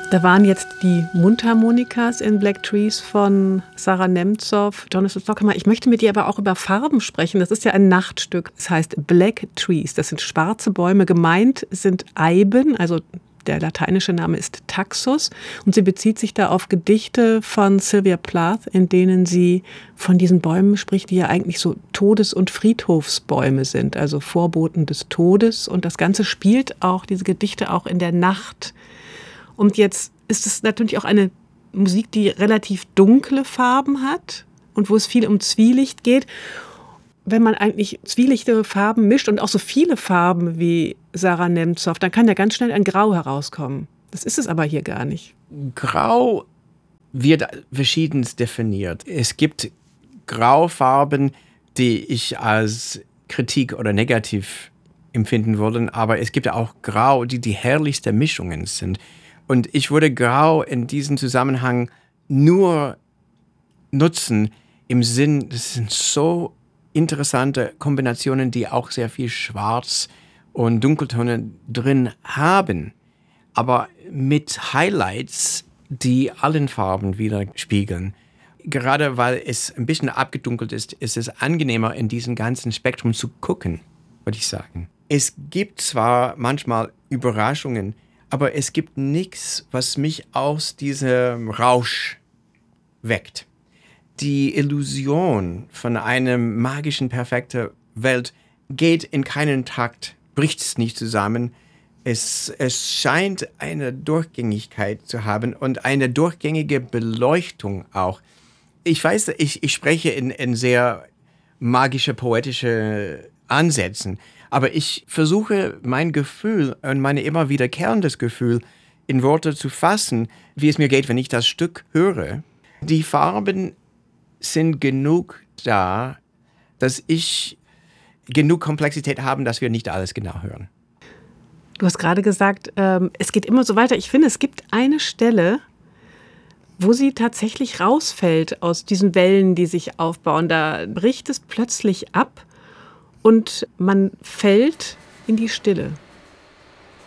Da waren jetzt die Mundharmonikas in Black Trees von Sarah Nemtsov, Jonathan Stockheimer. Ich möchte mit dir aber auch über Farben sprechen. Das ist ja ein Nachtstück. Es heißt Black Trees. Das sind schwarze Bäume. Gemeint sind Eiben, also der lateinische Name ist Taxus. Und sie bezieht sich da auf Gedichte von Sylvia Plath, in denen sie von diesen Bäumen spricht, die ja eigentlich so Todes- und Friedhofsbäume sind, also Vorboten des Todes. Und das Ganze spielt auch, diese Gedichte auch in der Nacht. Und jetzt ist es natürlich auch eine Musik, die relativ dunkle Farben hat und wo es viel um Zwielicht geht. Wenn man eigentlich zwielichtige Farben mischt und auch so viele Farben wie Sarah Nemtsov, dann kann ja ganz schnell ein Grau herauskommen. Das ist es aber hier gar nicht. Grau wird verschiedenst definiert. Es gibt Graufarben, die ich als Kritik oder negativ empfinden würde, aber es gibt auch Grau, die herrlichste Mischungen sind. Und ich würde Grau in diesem Zusammenhang nur nutzen im Sinn, das sind so interessante Kombinationen, die auch sehr viel Schwarz und Dunkeltöne drin haben, aber mit Highlights, die allen Farben widerspiegeln. Gerade weil es ein bisschen abgedunkelt ist, ist es angenehmer, in diesem ganzen Spektrum zu gucken, würde ich sagen. Es gibt zwar manchmal Überraschungen, aber es gibt nichts, was mich aus diesem Rausch weckt. Die Illusion von einer magischen, perfekten Welt geht in keinen Takt, bricht es nicht zusammen. Es scheint eine Durchgängigkeit zu haben und eine durchgängige Beleuchtung auch. Ich weiß, ich spreche in sehr magische, poetische Ansätzen, aber ich versuche mein Gefühl und meine immer wiederkehrendes Gefühl in Worte zu fassen, wie es mir geht, wenn ich das Stück höre. Die Farben sind genug da, dass ich genug Komplexität habe, dass wir nicht alles genau hören. Du hast gerade gesagt, es geht immer so weiter. Ich finde, es gibt eine Stelle, wo sie tatsächlich rausfällt aus diesen Wellen, die sich aufbauen. Da bricht es plötzlich ab und man fällt in die Stille.